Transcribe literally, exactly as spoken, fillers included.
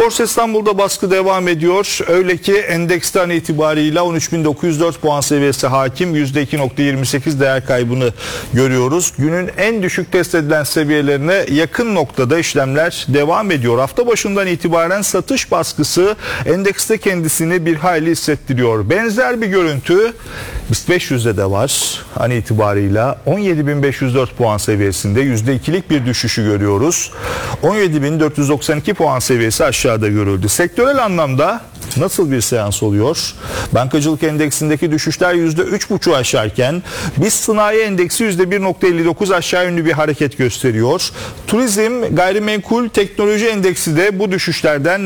Borsa İstanbul'da baskı devam ediyor. Öyle ki endeksten itibarıyla on üç bin dokuz yüz dört puan seviyesi hakim. yüzde iki virgül yirmi sekiz değer kaybını görüyoruz. Günün en düşük test edilen seviyelerine yakın noktada işlemler devam ediyor. Hafta başından itibaren satış baskısı endekste kendisini bir hayli hissettiriyor. Benzer bir görüntü BIST beş yüzde de var. An itibarıyla on yedi bin beş yüz dört puan seviyesinde yüzde ikilik bir düşüşü görüyoruz. on yedi bin dört yüz doksan iki puan seviyesi aşağıda görüldü. Sektörel anlamda nasıl bir seans oluyor? Bankacılık endeksindeki düşüşler yüzde üç buçuğu aşarken BIST Sanayi Endeksi yüzde bir virgül elli dokuz aşağı yönlü bir hareket gösteriyor. Turizm, gayrimenkul, teknoloji endeksi de bu düşüşlerden